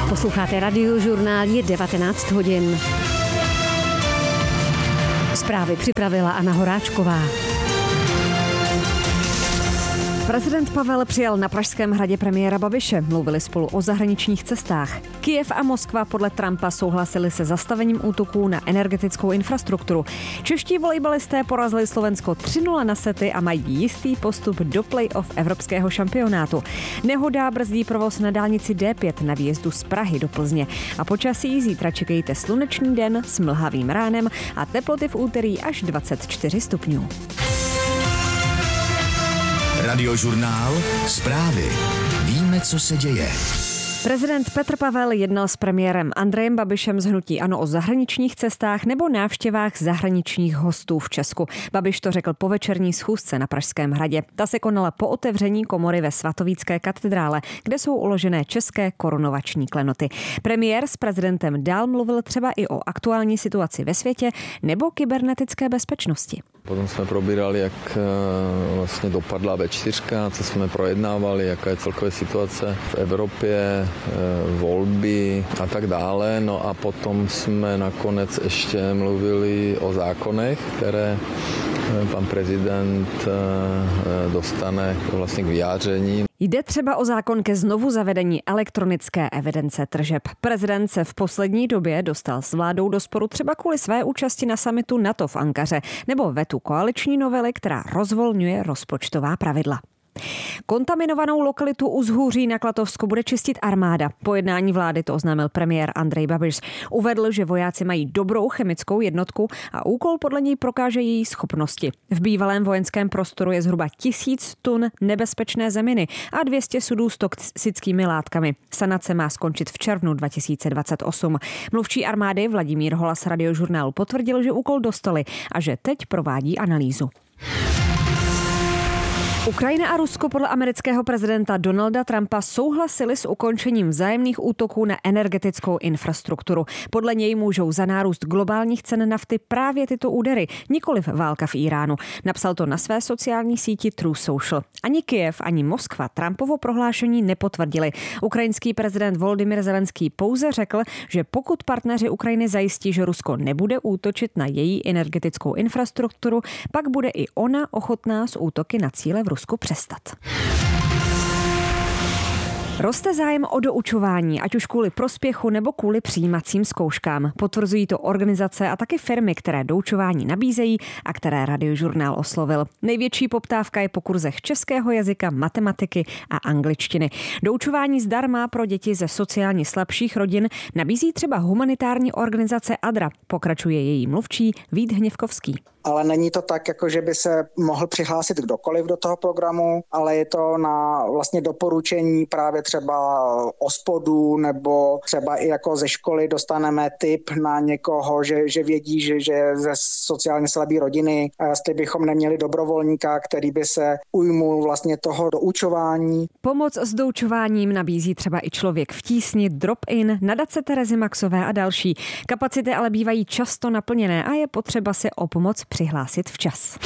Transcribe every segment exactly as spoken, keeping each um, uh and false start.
Posloucháte Radiožurnál, je devatenáct hodin. Zprávy připravila Anna Horáčková. Prezident Pavel přijal na Pražském hradě premiéra Babiše. Mluvili spolu o zahraničních cestách. Kyjev a Moskva podle Trumpa souhlasili se zastavením útoků na energetickou infrastrukturu. Čeští volejbalisté porazili Slovensko tři nula na sety a mají jistý postup do play-off evropského šampionátu. Nehoda brzdí provoz na dálnici D pět na výjezdu z Prahy do Plzně. A počasí zítra čekejte slunečný den s mlhavým ránem a teploty v úterý až dvacet čtyři stupňů. Radiožurnál, zprávy. Víme, co se děje. Prezident Petr Pavel jednal s premiérem Andrejem Babišem z hnutí ANO o zahraničních cestách nebo návštěvách zahraničních hostů v Česku. Babiš to řekl po večerní schůzce na Pražském hradě. Ta se konala po otevření komory ve Svatovícké katedrále, kde jsou uložené české korunovační klenoty. Premiér s prezidentem dál mluvil třeba i o aktuální situaci ve světě nebo kybernetické bezpečnosti. Potom jsme probírali, jak vlastně dopadla vé čtyři, co jsme projednávali, jaká je celková situace v Evropě, volby a tak dále. No a potom jsme nakonec ještě mluvili o zákonech, které pan prezident dostane vlastně k vyjádření. Jde třeba o zákon ke znovu zavedení elektronické evidence tržeb. Prezident se v poslední době dostal s vládou do sporu třeba kvůli své účasti na summitu NATO v Ankaře nebo vetu koaliční novely, která rozvolňuje rozpočtová pravidla. Kontaminovanou lokalitu u Zhůří na Klatovsku bude čistit armáda. Po jednání vlády to oznámil premiér Andrej Babiš. Uvedl, že vojáci mají dobrou chemickou jednotku a úkol podle něj prokáže její schopnosti. V bývalém vojenském prostoru je zhruba tisíc tun nebezpečné zeminy a dvě stě sudů s toxickými látkami. Sanace má skončit v červnu dva tisíce dvacet osm. Mluvčí armády Vladimír Holas Radiožurnálu potvrdil, že úkol dostali a že teď provádí analýzu. Ukrajina a Rusko podle amerického prezidenta Donalda Trumpa souhlasili s ukončením vzájemných útoků na energetickou infrastrukturu. Podle něj můžou za nárůst globálních cen nafty právě tyto údery, nikoliv válka v Iránu. Napsal to na své sociální síti True Social. Ani Kyjev, ani Moskva Trumpovo prohlášení nepotvrdili. Ukrajinský prezident Volodymyr Zelenský pouze řekl, že pokud partneři Ukrajiny zajistí, že Rusko nebude útočit na její energetickou infrastrukturu, pak bude i ona ochotná s útoky na cíle v Rusku přestat. Roste zájem o doučování, ať už kvůli prospěchu nebo kvůli přijímacím zkouškám. Potvrzují to organizace a taky firmy, které doučování nabízejí a které Radiožurnál oslovil. Největší poptávka je po kurzech českého jazyka, matematiky a angličtiny. Doučování zdarma pro děti ze sociálně slabších rodin nabízí třeba humanitární organizace Adra, pokračuje její mluvčí Vít Hněvkovský. Ale není to tak, jako že by se mohl přihlásit kdokoliv do toho programu, ale je to na vlastně doporučení právě třeba ospodů nebo třeba i jako ze školy dostaneme tip na někoho, že, že vědí, že, že ze sociálně slabé rodiny, a jestli bychom neměli dobrovolníka, který by se ujmul vlastně toho doučování. Pomoc s doučováním nabízí třeba i Člověk v tísni, Drop-in, nadace Terezy Maxové a další. Kapacity ale bývají často naplněné a je potřeba si o pomoc přihlásit včas.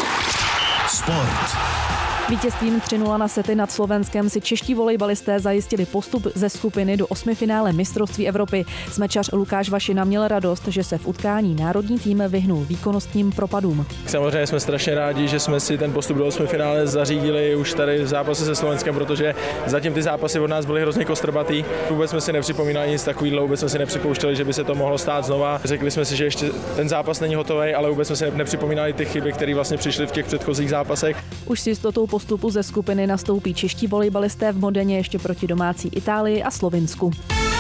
Sport. Vítězstvím tři nula na sety nad Slovenskem si čeští volejbalisté zajistili postup ze skupiny do osmifinále mistrovství Evropy. Smečař Lukáš Vašina měl radost, že se v utkání národní tým vyhnul výkonnostním propadům. Samozřejmě jsme strašně rádi, že jsme si ten postup do osmifinále zařídili už tady v zápase se Slovenskem, protože zatím ty zápasy od nás byly hrozně kostrbatý. Vůbec jsme si nepřipomínali nic takového, vůbec jsme si nepřipouštěli, že by se to mohlo stát znova. Řekli jsme si, že ještě ten zápas není hotový, ale vůbec jsme si nepřipomínali ty chyby, které vlastně přišly v těch předchozích zápasech. Už si jistotou postupu ze skupiny nastoupí čeští volejbalisté v Modeně ještě proti domácí Itálii a Slovinsku.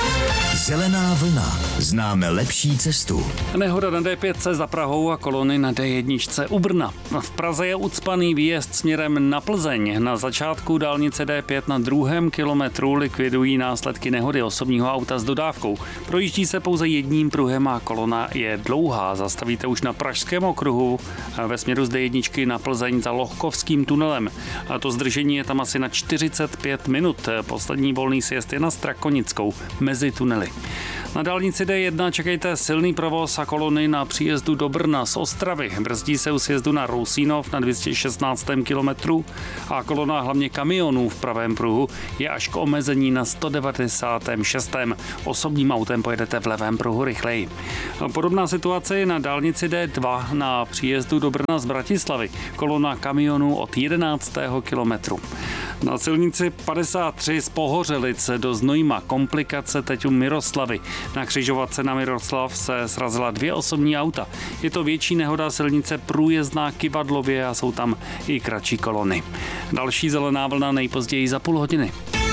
Zelená vlna. Známe lepší cestu. Nehoda na D pět za Prahou a kolony na D jedna u Brna. V Praze je ucpaný výjezd směrem na Plzeň. Na začátku dálnice D pět na druhém kilometru likvidují následky nehody osobního auta s dodávkou. Projíždí se pouze jedním pruhem a kolona je dlouhá. Zastavíte už na Pražském okruhu ve směru z D jedna na Plzeň za Lohkovským tunelem. A to zdržení je tam asi na čtyřicet pět minut. Poslední volný sjezd je na Strakonickou mezi tunely. Na dálnici D jedna čekejte silný provoz a kolony na příjezdu do Brna z Ostravy. Brzdí se u sjezdu na Rousínov na dvě stě šestnáct kilometru a kolona hlavně kamionů v pravém pruhu je až k omezení na sto devadesát šest. Osobním autem pojedete v levém pruhu rychleji. Podobná situace je na dálnici D dva na příjezdu do Brna z Bratislavy. Kolona kamionů od jedenáctého kilometru. Na silnici padesát tři z Pohořelic do Znojma komplikace teď u Miroslavy. Na křižovatce na Miroslav se srazila dvě osobní auta. Je to větší nehoda, silnice průjezdná Kyvadlově a jsou tam i kratší kolony. Další zelená vlna nejpozději za půl hodiny.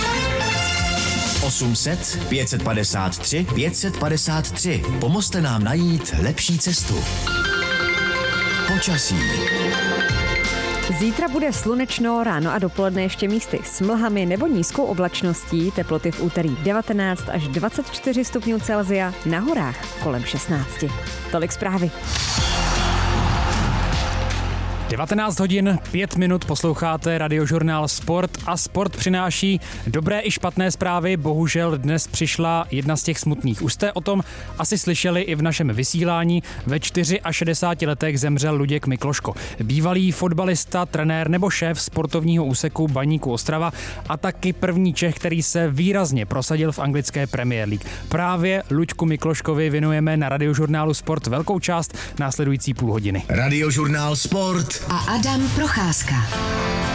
osm set pět set padesát tři pět set padesát tři. Pomozte nám najít lepší cestu. Počasí. Zítra bude slunečno, ráno a dopoledne ještě místy s mlhami nebo nízkou oblačností, teploty v úterý devatenáct až dvacet čtyři stupňů Celsia, na horách kolem šestnáct. Tolik zprávy. devatenáct hodin, pět minut, posloucháte Radiožurnál Sport a Sport přináší dobré i špatné zprávy. Bohužel dnes přišla jedna z těch smutných. Už jste o tom asi slyšeli i v našem vysílání. Ve šedesáti čtyřech letech zemřel Luděk Mikloško. Bývalý fotbalista, trenér nebo šéf sportovního úseku Baníku Ostrava a taky první Čech, který se výrazně prosadil v anglické Premier League. Právě Luďku Mikloškovi věnujeme na Radiožurnálu Sport velkou část následující půl hodiny. Radiožurnál Sport a Adam Procházka.